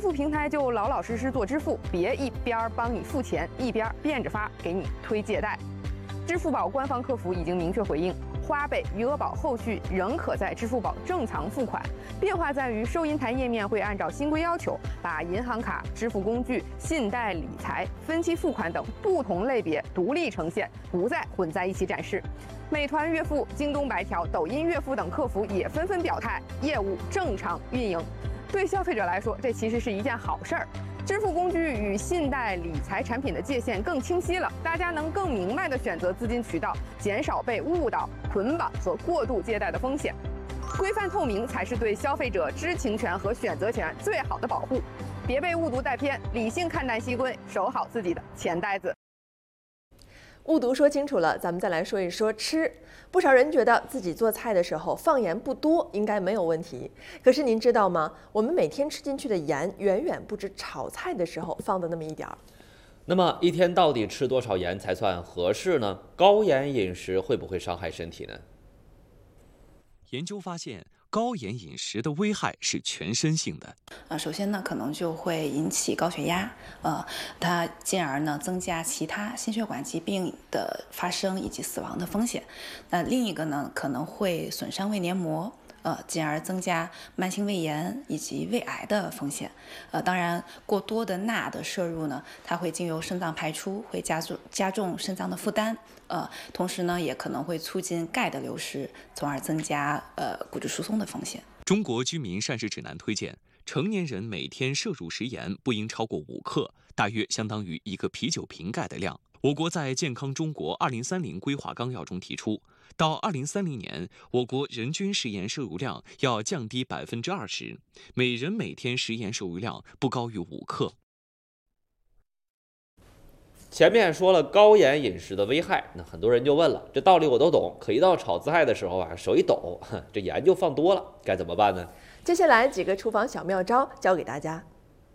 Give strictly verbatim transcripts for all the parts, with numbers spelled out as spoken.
付平台就老老实实做支付，别一边帮你付钱，一边变着法给你推借贷。支付宝官方客服已经明确回应，花呗、余额宝后续仍可在支付宝正常付款，变化在于收银台页面会按照新规要求，把银行卡、支付工具、信贷、理财、分期付款等不同类别独立呈现，不再混在一起展示。美团月付、京东白条、抖音月付等客服也纷纷表态，业务正常运营。对消费者来说，这其实是一件好事儿。支付工具与信贷、理财产品的界限更清晰了，大家能更明白地选择资金渠道，减少被误导、捆绑和过度借贷的风险。规范透明才是对消费者知情权和选择权最好的保护。别被误读带偏，理性看待西规，守好自己的钱袋子。 误读说清楚了，咱们再来说一说吃。不少人觉得自己做菜的时候放盐不多，应该没有问题。可是您知道吗？我们每天吃进去的盐远远不止炒菜的时候放的那么一点儿。 那么一天到底吃多少盐才算合适呢？高盐饮食会不会伤害身体呢？ 研究发现，高盐饮食的危害是全身性的。 呃，首先呢，可能就会引起高血压，呃，它进而呢增加其他心血管疾病的发生以及死亡的风险。那另一个呢，可能会损伤胃黏膜。呃，进而增加慢性胃炎以及胃癌的风险。呃，当然，过多的钠的摄入呢，它会经由肾脏排出，会加重加重肾脏的负担。呃，同时呢，也可能会促进钙的流失，从而增加呃骨质疏松的风险。 中国居民膳食指南推荐，成年人每天摄入食盐不应超过五克，大约相当于一个啤酒瓶盖的量。我国在《健康中国二零三零规划纲要》中提出，到二零三零年，我国人均食盐摄入量要降低百分之二十，每人每天食盐摄入量不高于五克。 前面说了高盐饮食的危害，那很多人就问了，这道理我都懂，可一到炒菜的时候啊，手一抖，这盐就放多了，该怎么办呢？ 接下来几个厨房小妙招教给大家。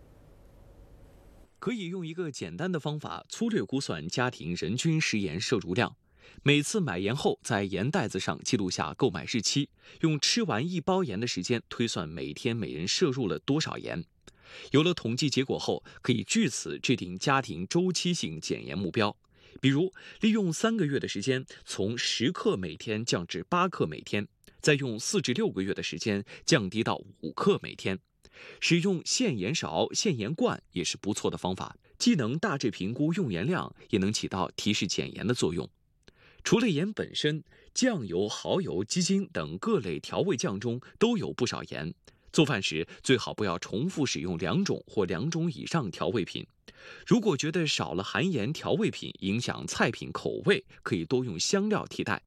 可以用一个简单的方法粗略估算家庭人均食盐摄入量。每次买盐后，在盐袋子上记录下购买日期，用吃完一包盐的时间推算每天每人摄入了多少盐。有了统计结果后，可以据此制定家庭周期性减盐目标。比如，利用三个月的时间，从十克每天降至八克每天，再用四至六个月的时间降低到五克每天。使用限盐勺、限盐罐也是不错的方法，既能大致评估用盐量，也能起到提示减盐的作用。除了盐本身，酱油、蚝油、鸡精等各类调味酱中都有不少盐。做饭时最好不要重复使用两种或两种以上调味品。如果觉得少了含盐调味品影响菜品口味，可以多用香料替代。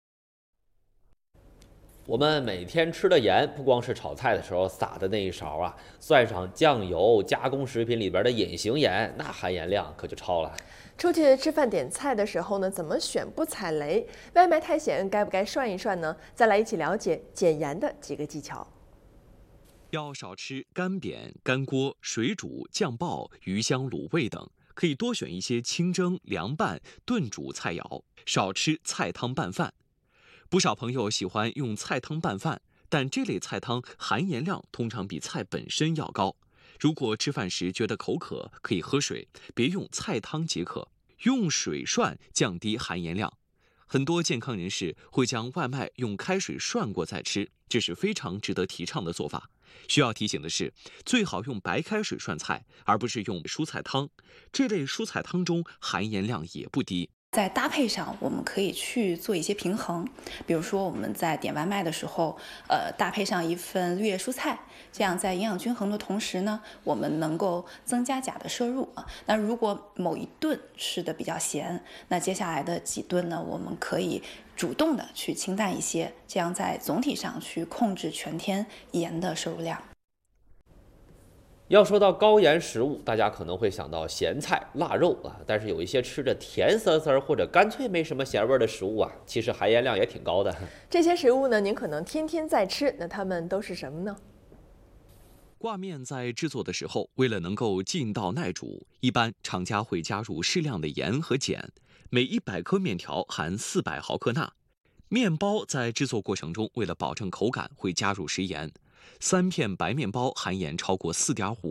我们每天吃的盐，不光是炒菜的时候撒的那一勺啊，算上酱油、加工食品里边的隐形盐，那含盐量可就超了。 出去吃饭点菜的时候呢，怎么选不踩雷？外卖太咸，该不该涮一涮呢？再来一起了解减盐的几个技巧。 要少吃干煸、干锅、水煮、酱爆、鱼香卤味等，可以多选一些清蒸、凉拌、炖煮菜肴，少吃菜汤拌饭。不少朋友喜欢用菜汤拌饭，但这类菜汤含盐量通常比菜本身要高。如果吃饭时觉得口渴，可以喝水，别用菜汤解渴，用水涮降低含盐量。很多健康人士会将外卖用开水涮过再吃，这是非常值得提倡的做法。需要提醒的是，最好用白开水涮菜，而不是用蔬菜汤。这类蔬菜汤中含盐量也不低。 在搭配上，我们可以去做一些平衡，比如说我们在点外卖的时候，呃，搭配上一份绿叶蔬菜，这样在营养均衡的同时呢，我们能够增加钾的摄入啊。那如果某一顿吃的比较咸，那接下来的几顿呢，我们可以主动的去清淡一些，这样在总体上去控制全天盐的摄入量。 要说到高盐食物，大家可能会想到咸菜、腊肉啊，但是有一些吃着甜丝丝或者干脆没什么咸味的食物啊，其实含盐量也挺高的。 这些食物呢，您可能天天在吃，那它们都是什么呢？ 挂面在制作的时候，为了能够劲道耐煮，一般厂家会加入适量的盐和碱，每一百克面条含四百毫克钠。面包在制作过程中，为了保证口感，会加入食盐。三片白面包含盐超过 四点五